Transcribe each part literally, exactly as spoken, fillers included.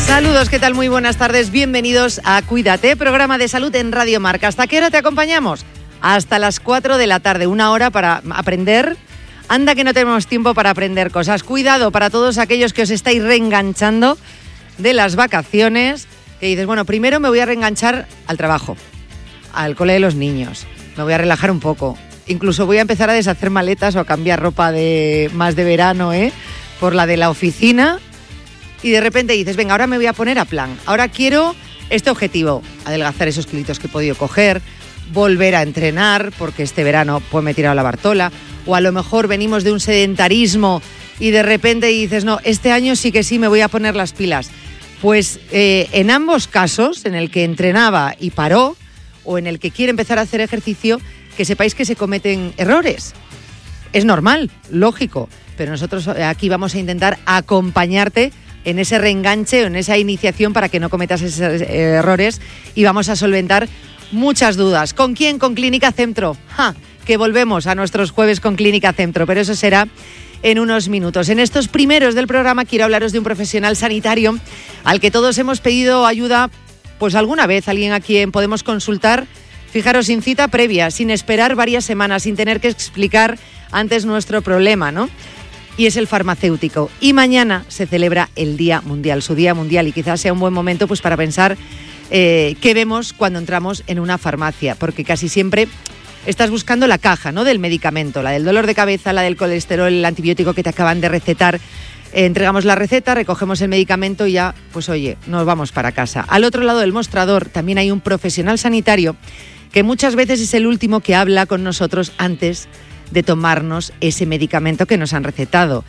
Saludos, ¿qué tal? Muy buenas tardes, bienvenidos a Cuídate, programa de salud en Radio Marca. ¿Hasta qué hora te acompañamos? Hasta las cuatro de la tarde, una hora para aprender. Anda que no tenemos tiempo para aprender cosas. Cuidado para todos aquellos que os estáis reenganchando de las vacaciones, que dices, bueno, primero me voy a reenganchar al trabajo, al cole de los niños, me voy a relajar un poco, incluso voy a empezar a deshacer maletas o a cambiar ropa de más de verano, ¿eh? por la de la oficina. Y de repente dices, venga, ahora me voy a poner a plan. Ahora quiero este objetivo, adelgazar esos kilitos que he podido coger, volver a entrenar, porque este verano pues me he tirado la Bartola. O a lo mejor venimos de un sedentarismo y de repente dices, no, este año sí que sí me voy a poner las pilas. Pues eh, en ambos casos, en el que entrenaba y paró, o en el que quiere empezar a hacer ejercicio, que sepáis que se cometen errores. Es normal, lógico, pero nosotros aquí vamos a intentar acompañarte en ese reenganche o en esa iniciación para que no cometas esos errores y vamos a solventar muchas dudas. ¿Con quién? Con Clínica Centro. ¡Ja! Que volvemos a nuestros jueves con Clínica Centro, pero eso será en unos minutos. En estos primeros del programa quiero hablaros de un profesional sanitario al que todos hemos pedido ayuda, pues alguna vez, alguien a quien podemos consultar, fijaros, sin cita previa, sin esperar varias semanas, sin tener que explicar antes nuestro problema, ¿no? Y es el farmacéutico. Y mañana se celebra el Día Mundial, su Día Mundial, y quizás sea un buen momento pues para pensar eh, qué vemos cuando entramos en una farmacia, porque casi siempre estás buscando la caja, ¿no?, del medicamento, la del dolor de cabeza, la del colesterol, el antibiótico que te acaban de recetar. Eh, entregamos la receta, recogemos el medicamento y ya, pues oye, nos vamos para casa. Al otro lado del mostrador también hay un profesional sanitario que muchas veces es el último que habla con nosotros antes de tomarnos ese medicamento que nos han recetado.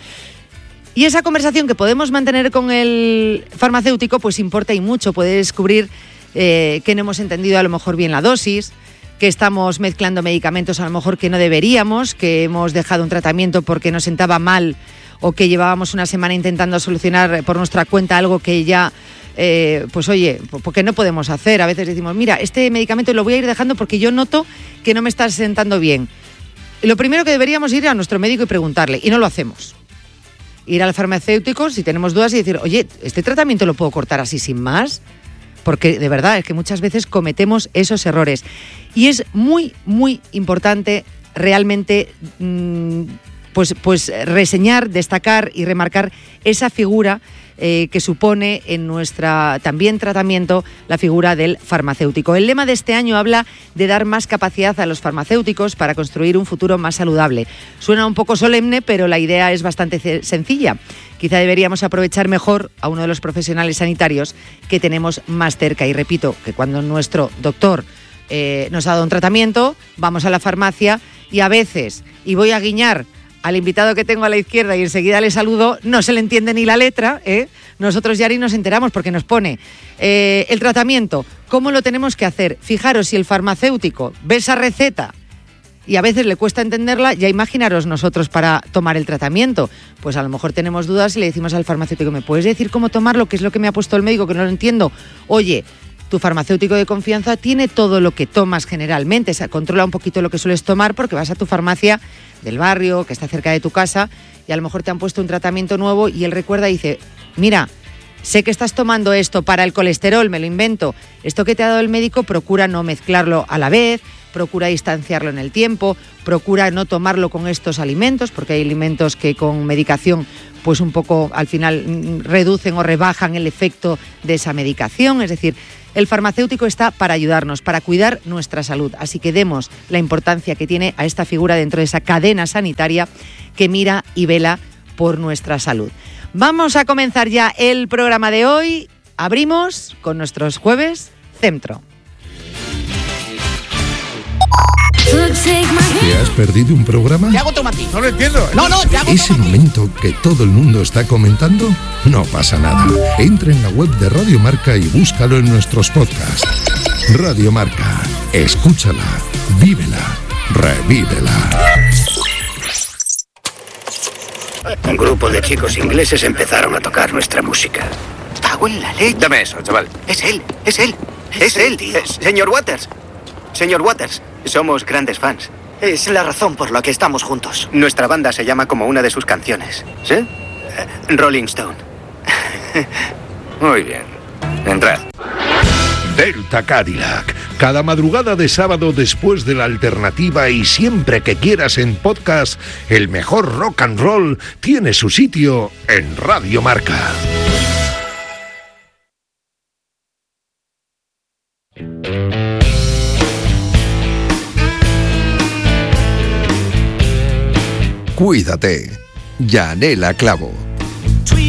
Y esa conversación que podemos mantener con el farmacéutico pues importa y mucho. Puede descubrir eh, que no hemos entendido a lo mejor bien la dosis, que estamos mezclando medicamentos a lo mejor que no deberíamos, que hemos dejado un tratamiento porque nos sentaba mal o que llevábamos una semana intentando solucionar por nuestra cuenta algo que ya, eh, pues oye, porque no podemos hacer. A veces decimos, mira, este medicamento lo voy a ir dejando porque yo noto que no me está sentando bien. Lo primero que deberíamos ir a nuestro médico y preguntarle, y no lo hacemos. Ir al farmacéutico si tenemos dudas y decir, oye, ¿este tratamiento lo puedo cortar así sin más? Porque de verdad es que muchas veces cometemos esos errores. Y es muy, muy importante realmente mmm, pues, pues reseñar, destacar y remarcar esa figura eh, que supone en nuestro también tratamiento la figura del farmacéutico. El lema de este año habla de dar más capacidad a los farmacéuticos para construir un futuro más saludable. Suena un poco solemne, pero la idea es bastante sencilla. Quizá deberíamos aprovechar mejor a uno de los profesionales sanitarios que tenemos más cerca. Y repito, que cuando nuestro doctor eh, nos ha dado un tratamiento, vamos a la farmacia y a veces, y voy a guiñar al invitado que tengo a la izquierda y enseguida le saludo, no se le entiende ni la letra, ¿eh? Nosotros ya ni nos enteramos porque nos pone eh, el tratamiento, ¿cómo lo tenemos que hacer? Fijaros, si el farmacéutico ve esa receta y a veces le cuesta entenderla, ya imaginaros nosotros para tomar el tratamiento. Pues a lo mejor tenemos dudas y le decimos al farmacéutico, ¿me puedes decir cómo tomarlo? ¿Qué es lo que me ha puesto el médico? Que no lo entiendo. Oye, tu farmacéutico de confianza tiene todo lo que tomas generalmente, o sea, controla un poquito lo que sueles tomar porque vas a tu farmacia del barrio, que está cerca de tu casa, y a lo mejor te han puesto un tratamiento nuevo y él recuerda y dice, mira, sé que estás tomando esto para el colesterol, me lo invento, esto que te ha dado el médico, procura no mezclarlo a la vez, procura distanciarlo en el tiempo, procura no tomarlo con estos alimentos, porque hay alimentos que con medicación pues un poco al final reducen o rebajan el efecto de esa medicación. Es decir, el farmacéutico está para ayudarnos, para cuidar nuestra salud. Así que demos la importancia que tiene a esta figura dentro de esa cadena sanitaria que mira y vela por nuestra salud. Vamos a comenzar ya el programa de hoy. Abrimos con nuestros jueves Centro. ¿Te has perdido un programa? ¿Qué hago tomate? No lo entiendo. No, no, ¿qué hago ¿Ese momento que todo el mundo está comentando? No pasa nada. Entra en la web de Radio Marca y búscalo en nuestros podcasts. Radio Marca. Escúchala, vívela, revívela. Un grupo de chicos ingleses empezaron a tocar nuestra música. Cago en la leche. Dame eso, chaval. Es él, es él. Es, Es él, él, tío. Eh, señor Waters. Señor Waters, somos grandes fans. Es la razón por la que estamos juntos. Nuestra banda se llama como una de sus canciones. ¿Sí? Eh, Rolling Stone. Muy bien. Entrad. Delta Cadillac. Cada madrugada de sábado después de la alternativa y siempre que quieras en podcast, el mejor rock and roll tiene su sitio en Radio Marca. Cuídate. Yanela Clavo.